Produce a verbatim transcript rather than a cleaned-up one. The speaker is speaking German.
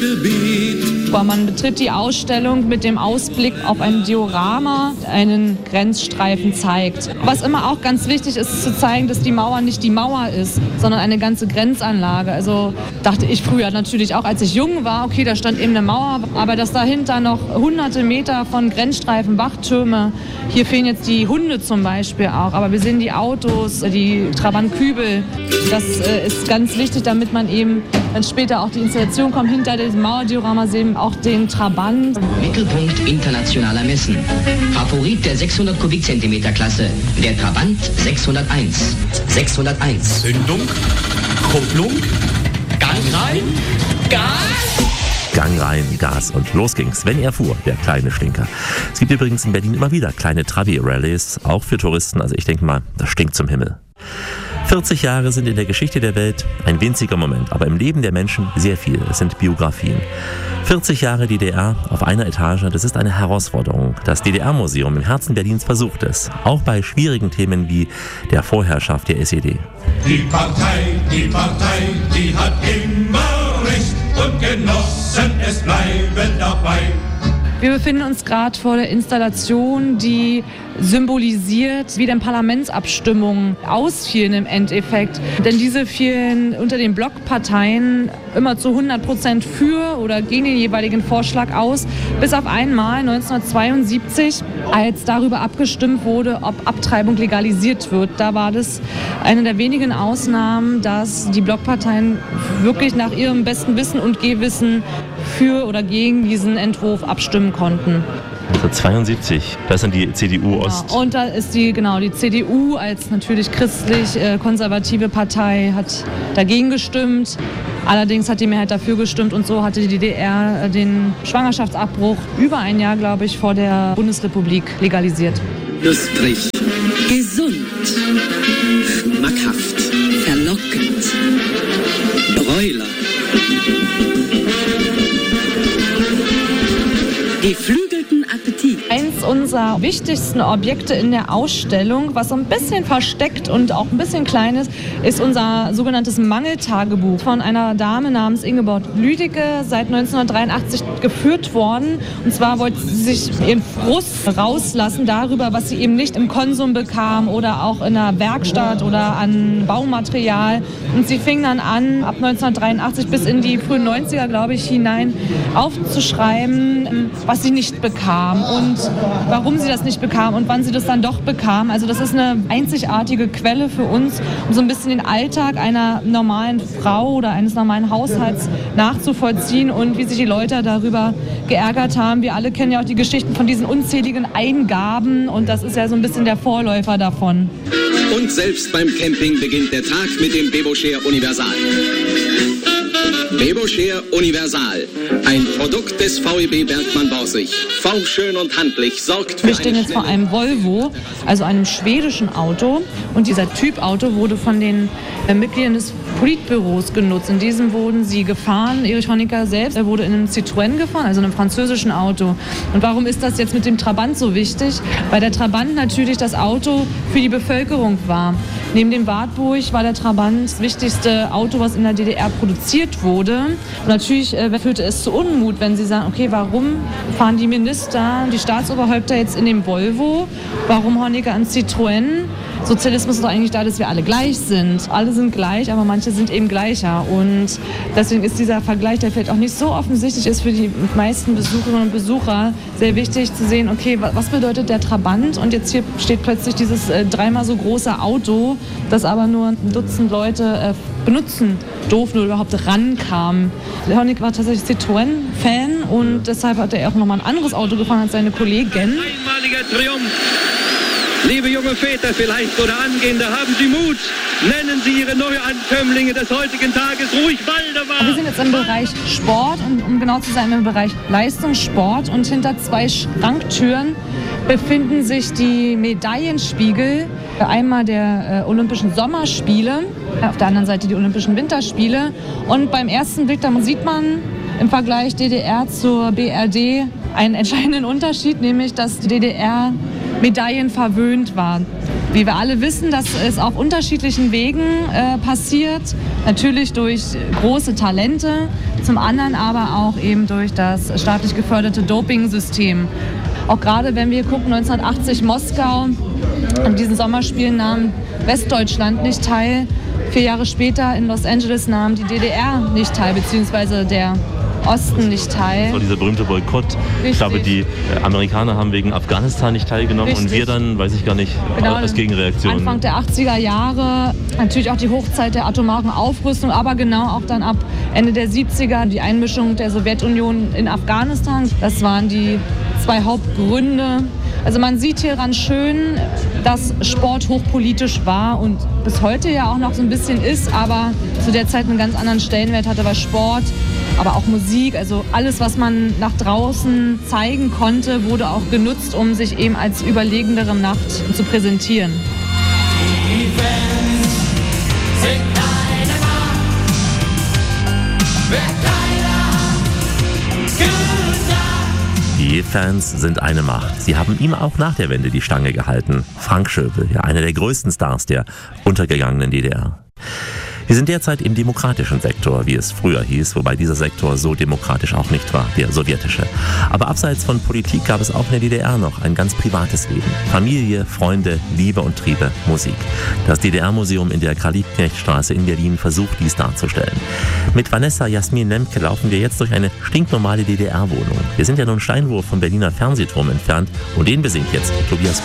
Man betritt die Ausstellung mit dem Ausblick auf ein Diorama, einen Grenzstreifen zeigt. Was immer auch ganz wichtig ist, ist zu zeigen, dass die Mauer nicht die Mauer ist, sondern eine ganze Grenzanlage. Also dachte ich früher natürlich auch, als ich jung war, okay, da stand eben eine Mauer, aber dass dahinter noch hunderte Meter von Grenzstreifen, Wachtürme, hier fehlen jetzt die Hunde zum Beispiel auch, aber wir sehen die Autos, die Trabant-Kübel. Das äh, ist ganz wichtig, damit man eben, wenn später auch die Installation kommt, hinter diesem Mauerdiorama sehen auch den Trabant. Mittelpunkt internationaler Messen. Favorit der sechshundert Kubikzentimeter Klasse, der Trabant sechshunderteins. sechshunderteins. Zündung, Kupplung, Gang rein, Gas! Gang rein, Gas und los ging's, wenn er fuhr, der kleine Stinker. Es gibt übrigens in Berlin immer wieder kleine Trabi-Rallyes, auch für Touristen, also ich denke mal, das stinkt zum Himmel. vierzig Jahre sind in der Geschichte der Welt ein winziger Moment, aber im Leben der Menschen sehr viel. Es sind Biografien. vierzig Jahre D D R auf einer Etage, das ist eine Herausforderung. Das D D R-Museum im Herzen Berlins versucht es, auch bei schwierigen Themen wie der Vorherrschaft der S E D. Die Partei, die Partei, die hat immer Recht und Genossen, es bleiben dabei. Wir befinden uns gerade vor der Installation, die symbolisiert, wie denn Parlamentsabstimmungen ausfielen im Endeffekt. Denn diese fielen unter den Blockparteien immer zu hundert Prozent für oder gegen den jeweiligen Vorschlag aus, bis auf einmal neunzehnhundertzweiundsiebzig, als darüber abgestimmt wurde, ob Abtreibung legalisiert wird. Da war das eine der wenigen Ausnahmen, dass die Blockparteien wirklich nach ihrem besten Wissen und Gehwissen für oder gegen diesen Entwurf abstimmen konnten. neunzehnhundertzweiundsiebzig, das ist dann die C D U Ost. Genau. Und da ist die, genau, die C D U als natürlich christlich-konservative Partei hat dagegen gestimmt. Allerdings hat die Mehrheit dafür gestimmt und so hatte die D D R den Schwangerschaftsabbruch über ein Jahr, glaube ich, vor der Bundesrepublik legalisiert. Lustig, gesund, schmackhaft, verlockend, Bräuler. Geflügelten Appetit. Eins unserer wichtigsten Objekte in der Ausstellung, was so ein bisschen versteckt und auch ein bisschen klein ist, ist unser sogenanntes Mangeltagebuch von einer Dame namens Ingeborg Lüdecke, seit neunzehnhundertdreiundachtzig geführt worden. Und zwar wollte sie sich ihren Frust rauslassen darüber, was sie eben nicht im Konsum bekam oder auch in der Werkstatt oder an Baumaterial. Und sie fing dann an, ab neunzehnhundertdreiundachtzig bis in die frühen neunziger, glaube ich, hinein aufzuschreiben, was sie nicht bekam und warum sie das nicht bekam und wann sie das dann doch bekam. Also das ist eine einzigartige Quelle für uns, um so ein bisschen den Alltag einer normalen Frau oder eines normalen Haushalts nachzuvollziehen und wie sich die Leute darüber geärgert haben. Wir alle kennen ja auch die Geschichten von diesen unzähligen Eingaben und das ist ja so ein bisschen der Vorläufer davon. Und selbst beim Camping beginnt der Tag mit dem Bebocher Universal. Bebocher Universal, ein Produkt des V E B Bergmann-Borsig. V-schön und handlich, sorgt für. Wir stehen jetzt vor einem Volvo, also einem schwedischen Auto. Und dieser Typ Auto wurde von den äh, Mitgliedern des Politbüros genutzt. In diesem wurden sie gefahren. Erich Honecker selbst, er wurde in einem Citroën gefahren, also einem französischen Auto. Und warum ist das jetzt mit dem Trabant so wichtig? Weil der Trabant natürlich das Auto für die Bevölkerung war. Neben dem Wartburg war der Trabant das wichtigste Auto, was in der D D R produziert wurde. Und natürlich äh, führte es zu Unmut, wenn sie sagen, okay, warum fahren die Minister, die Staatsoberhäupter jetzt in dem Volvo? Warum Honecker an Citroën? Sozialismus ist doch eigentlich da, dass wir alle gleich sind. Alle sind gleich, aber manche sind eben gleicher. Und deswegen ist dieser Vergleich, der vielleicht auch nicht so offensichtlich ist für die meisten Besucherinnen und Besucher, sehr wichtig zu sehen, okay, was bedeutet der Trabant? Und jetzt hier steht plötzlich dieses äh, dreimal so große Auto, das aber nur ein Dutzend Leute äh, benutzen durften oder überhaupt rankamen. Honecker war tatsächlich Citroën-Fan und deshalb hat er auch nochmal ein anderes Auto gefahren als seine Kollegen. Einmaliger Triumph. Liebe junge Väter vielleicht oder Angehende, haben Sie Mut. Nennen Sie Ihre Neuankömmlinge des heutigen Tages ruhig Waldemar. Wir sind jetzt im Bereich Sport und um genau zu sein im Bereich Leistungssport und hinter zwei Schranktüren befinden sich die Medaillenspiegel. Einmal der äh, Olympischen Sommerspiele, auf der anderen Seite die Olympischen Winterspiele. Und beim ersten Blick, da sieht man im Vergleich D D R zur B R D einen entscheidenden Unterschied, nämlich dass die D D R Medaillen verwöhnt war. Wie wir alle wissen, das ist auf unterschiedlichen Wegen äh, passiert. Natürlich durch große Talente, zum zum anderen aber auch eben durch das staatlich geförderte Dopingsystem. Auch gerade wenn wir gucken, neunzehnhundertachtzig Moskau, an diesen Sommerspielen nahm Westdeutschland nicht teil. Vier Jahre später in Los Angeles nahm die D D R nicht teil, beziehungsweise der Osten nicht teil. Das war dieser berühmte Boykott. Richtig. Ich glaube, die Amerikaner haben wegen Afghanistan nicht teilgenommen. Richtig. Und wir dann, weiß ich gar nicht, genau, als Gegenreaktion. Anfang der achtziger Jahre, natürlich auch die Hochzeit der atomaren Aufrüstung, aber genau auch dann ab Ende der siebziger die Einmischung der Sowjetunion in Afghanistan. Das waren die zwei Hauptgründe. Also man sieht hieran schön, dass Sport hochpolitisch war und bis heute ja auch noch so ein bisschen ist, aber zu der Zeit einen ganz anderen Stellenwert hatte, weil Sport, aber auch Musik, also alles, was man nach draußen zeigen konnte, wurde auch genutzt, um sich eben als überlegendere Macht zu präsentieren. Die Fans sind eine Macht. Wer keiner hat, gesagt. Die Fans sind eine Macht. Sie haben ihm auch nach der Wende die Stange gehalten. Frank Schöbel, ja, einer der größten Stars der untergegangenen D D R. Wir sind derzeit im demokratischen Sektor, wie es früher hieß, wobei dieser Sektor so demokratisch auch nicht war, der sowjetische. Aber abseits von Politik gab es auch in der D D R noch ein ganz privates Leben. Familie, Freunde, Liebe und Triebe, Musik. Das D D R-Museum in der Karl-Liebknecht-Straße in Berlin versucht, dies darzustellen. Mit Vanessa Jasmin Lemke laufen wir jetzt durch eine stinknormale D D R-Wohnung. Wir sind ja nun Steinwurf vom Berliner Fernsehturm entfernt und den besingt jetzt Tobias